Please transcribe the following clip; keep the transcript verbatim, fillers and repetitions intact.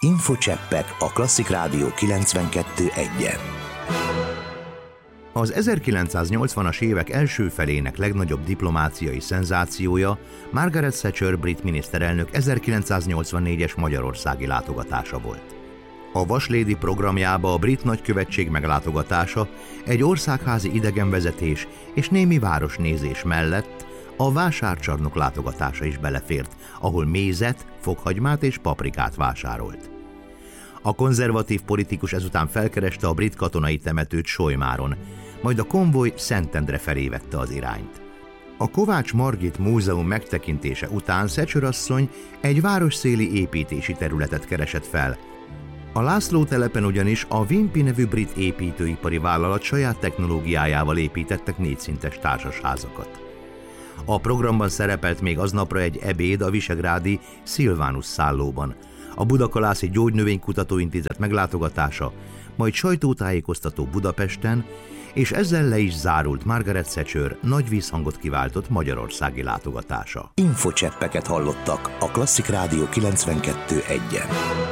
Infocseppek a Klasszik Rádió kilencvenkettő egyen. Az ezerkilencszáznyolcvanas évek első felének legnagyobb diplomáciai szenzációja Margaret Thatcher brit miniszterelnök ezerkilencszáznyolcvannégyes magyarországi látogatása volt. A vaslédi programjába a brit nagykövetség meglátogatása, egy országházi idegenvezetés és némi városnézés mellett a vásárcsarnok látogatása is belefért, ahol mézet, fokhagymát és paprikát vásárolt. A konzervatív politikus ezután felkereste a brit katonai temetőt Solymáron, majd a konvoj Szentendre felé vette az irányt. A Kovács Margit Múzeum megtekintése után Thatcher asszony egy városszéli építési területet keresett fel. A László telepen ugyanis a Wimpey nevű brit építőipari vállalat saját technológiájával építettek négyszintes társasházakat. A programban szerepelt még aznapra egy ebéd a visegrádi Szilvánus szállóban, a Budakalászi Gyógynövénykutatóintézet meglátogatása, majd sajtótájékoztató Budapesten, és ezzel le is zárult Margaret Thatcher nagy vízhangot kiváltott magyarországi látogatása. Infocseppeket hallottak a Klasszik Rádió kilencvenkettő egyen.